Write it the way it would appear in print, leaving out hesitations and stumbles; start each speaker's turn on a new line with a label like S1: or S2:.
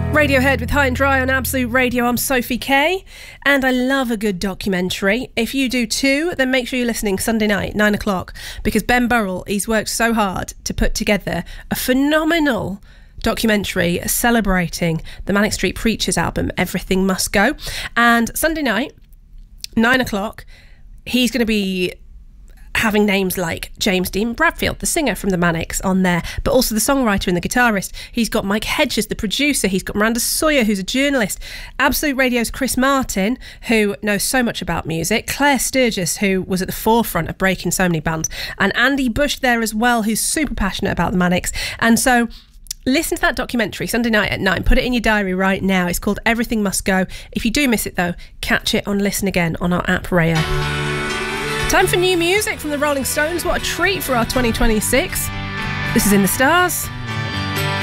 S1: Radiohead with High and Dry on Absolute Radio. I'm Sophie Kay, and I love a good documentary. If you do too, then make sure you're listening Sunday night, 9 o'clock, because Ben Burrell, he's worked so hard to put together a phenomenal documentary celebrating the Manic Street Preachers album, Everything Must Go. And Sunday night, 9 o'clock, he's going to be having names like James Dean Bradfield, the singer from the Manics, on there, but also the songwriter and the guitarist. He's got Mike Hedges, the producer. He's got Miranda Sawyer, who's a journalist. Absolute Radio's Chris Martin, who knows so much about music. Claire Sturgis, who was at the forefront of breaking so many bands. And Andy Bush there as well, who's super passionate about the Manics. And so listen to that documentary Sunday night at 9. Put it in your diary right now. It's called Everything Must Go. If you do miss it though, catch it on Listen Again on our app Raya. Time for new music from the Rolling Stones. What a treat for our 2026. This is In the Stars.